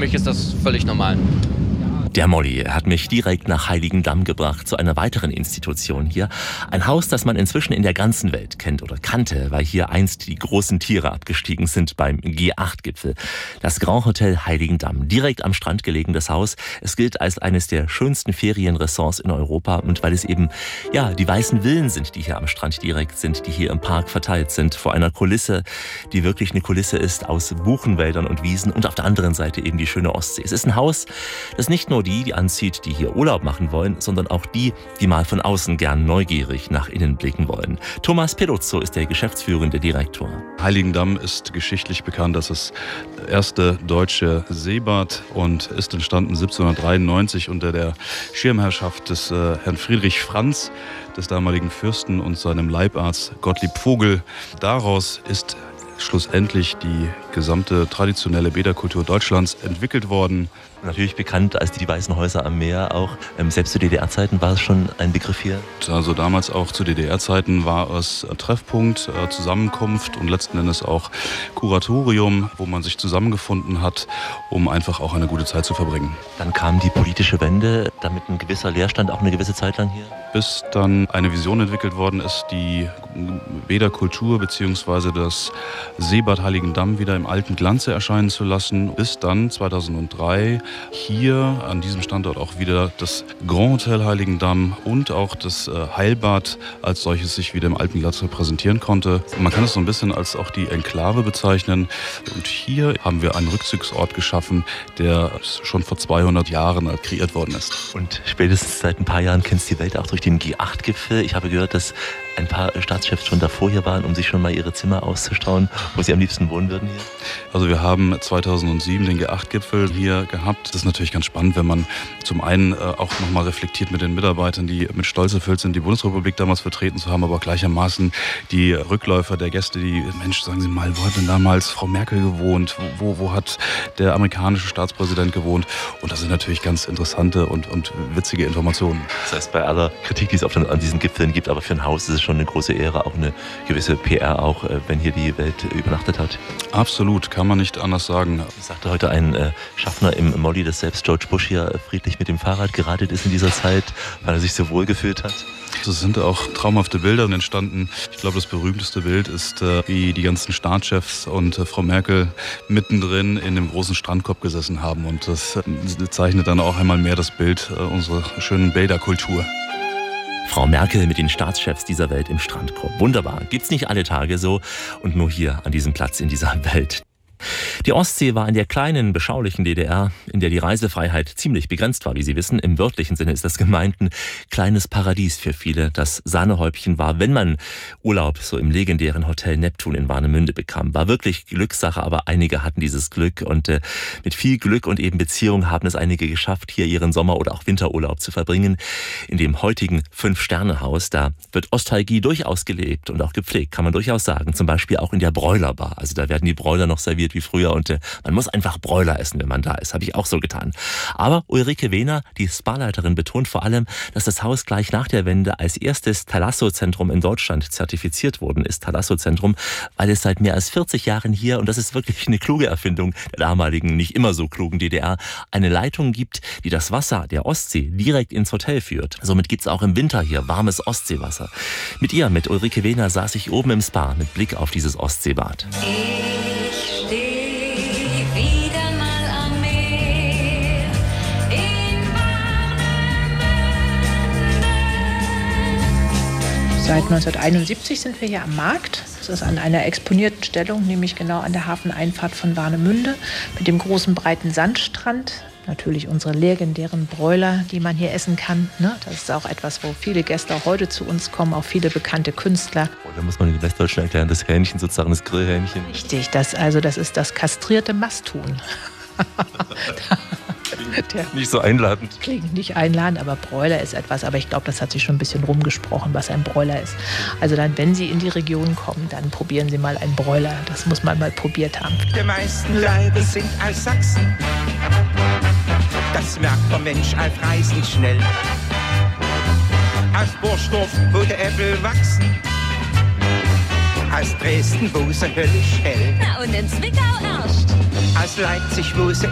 mich ist das völlig normal. Der Molly hat mich direkt nach Heiligendamm gebracht, zu einer weiteren Institution hier. Ein Haus, das man inzwischen in der ganzen Welt kennt oder kannte, weil hier einst die großen Tiere abgestiegen sind beim G8-Gipfel. Das Grand Hotel Heiligendamm, direkt am Strand gelegenes Haus. Es gilt als eines der schönsten Ferienressorts in Europa und weil es eben, ja, die weißen Villen sind, die hier am Strand direkt sind, die hier im Park verteilt sind, vor einer Kulisse, die wirklich eine Kulisse ist aus Buchenwäldern und Wiesen und auf der anderen Seite eben die schöne Ostsee. Es ist ein Haus, das nicht nur die anzieht, die hier Urlaub machen wollen, sondern auch die mal von außen gern neugierig nach innen blicken wollen. Thomas Peduzzo ist der geschäftsführende Direktor. Heiligendamm ist geschichtlich bekannt, das ist das erste deutsche Seebad und ist entstanden 1793 unter der Schirmherrschaft des Herrn Friedrich Franz, des damaligen Fürsten und seinem Leibarzt Gottlieb Vogel. Daraus ist schlussendlich die gesamte traditionelle Bäderkultur Deutschlands entwickelt worden. Natürlich bekannt als die Weißen Häuser am Meer auch. Selbst zu DDR-Zeiten war es schon ein Begriff hier? Also damals auch zu DDR-Zeiten war es Treffpunkt, Zusammenkunft und letzten Endes auch Kuratorium, wo man sich zusammengefunden hat, um einfach auch eine gute Zeit zu verbringen. Dann kam die politische Wende, damit ein gewisser Leerstand auch eine gewisse Zeit lang hier? Bis dann eine Vision entwickelt worden ist, die Bäderkultur bzw. das Seebad Heiligendamm wieder im alten Glanze erscheinen zu lassen, bis dann 2003 hier an diesem Standort auch wieder das Grand Hotel Heiligendamm und auch das Heilbad als solches sich wieder im alten Glanze präsentieren konnte. Man kann es so ein bisschen als auch die Enklave bezeichnen. Und hier haben wir einen Rückzugsort geschaffen, der schon vor 200 Jahren kreiert worden ist. Und spätestens seit ein paar Jahren kennst du die Welt auch durch den G8-Gipfel. Ich habe gehört, dass ein paar Staatschefs schon davor hier waren, um sich schon mal ihre Zimmer auszustauen, wo sie am liebsten wohnen würden hier? Also wir haben 2007 den G8-Gipfel hier gehabt. Das ist natürlich ganz spannend, wenn man zum einen auch nochmal reflektiert mit den Mitarbeitern, die mit Stolz erfüllt sind, die Bundesrepublik damals vertreten zu haben, aber auch gleichermaßen die Rückläufer der Gäste, die, Mensch, sagen Sie mal, wo hat denn damals Frau Merkel gewohnt? Wo hat der amerikanische Staatspräsident gewohnt? Und das sind natürlich ganz interessante und witzige Informationen. Das heißt, bei aller Kritik, die es an diesen Gipfeln gibt, aber für ein Haus ist es schon eine große Ehre, auch eine gewisse PR, auch wenn hier die Welt übernachtet hat. Absolut, kann man nicht anders sagen. Ich sagte heute ein Schaffner im Molly, dass selbst George Bush hier friedlich mit dem Fahrrad geradelt ist in dieser Zeit, weil er sich so wohl gefühlt hat. Es sind auch traumhafte Bilder entstanden. Ich glaube, das berühmteste Bild ist, wie die ganzen Staatschefs und Frau Merkel mittendrin in dem großen Strandkorb gesessen haben. Und das zeichnet dann auch einmal mehr das Bild unserer schönen Bäderkultur. Frau Merkel mit den Staatschefs dieser Welt im Strandkorb. Wunderbar. Gibt's nicht alle Tage so und nur hier an diesem Platz in dieser Welt. Die Ostsee war in der kleinen, beschaulichen DDR, in der die Reisefreiheit ziemlich begrenzt war, wie Sie wissen. Im wörtlichen Sinne ist das gemeint ein kleines Paradies für viele, das Sahnehäubchen war, wenn man Urlaub so im legendären Hotel Neptun in Warnemünde bekam. War wirklich Glückssache, aber einige hatten dieses Glück und mit viel Glück und eben Beziehung haben es einige geschafft, hier ihren Sommer- oder auch Winterurlaub zu verbringen. In dem heutigen 5-Sterne-Haus, da wird Ostalgie durchaus gelebt und auch gepflegt, kann man durchaus sagen. Zum Beispiel auch in der Bräulerbar. Also da werden die Bräuler noch serviert wie früher und man muss einfach Bräuler essen, wenn man da ist. Habe ich auch so getan. Aber Ulrike Wehner, die Spa-Leiterin, betont vor allem, dass das Haus gleich nach der Wende als erstes Thalasso-Zentrum in Deutschland zertifiziert worden ist. Thalasso-Zentrum, weil es seit mehr als 40 Jahren hier, und das ist wirklich eine kluge Erfindung der damaligen, nicht immer so klugen DDR, eine Leitung gibt, die das Wasser der Ostsee direkt ins Hotel führt. Somit gibt es auch im Winter hier warmes Ostseewasser. Mit Ulrike Wehner, saß ich oben im Spa mit Blick auf dieses Ostseebad. Seit 1971 sind wir hier am Markt. Das ist an einer exponierten Stellung, nämlich genau an der Hafeneinfahrt von Warnemünde mit dem großen breiten Sandstrand. Natürlich unsere legendären Bräuler, die man hier essen kann. Das ist auch etwas, wo viele Gäste auch heute zu uns kommen, auch viele bekannte Künstler. Da muss man in den Westdeutschen erklären, das Hähnchen sozusagen, das Grillhähnchen. Richtig, das ist das kastrierte Masthuhn. Nicht so einladend. Klingt nicht einladend, aber Bräuler ist etwas. Aber ich glaube, das hat sich schon ein bisschen rumgesprochen, was ein Bräuler ist. Also dann, wenn Sie in die Region kommen, dann probieren Sie mal einen Bräuler. Das muss man mal probiert haben. Die meisten Leute sind aus Sachsen. Das merkt der Mensch auf Reisen schnell. Aus Borsdorf, wo die Äpfel wachsen. Aus Dresden, wo sie höllisch hell. Na und in Zwickau erst. Aus Leipzig, wo sie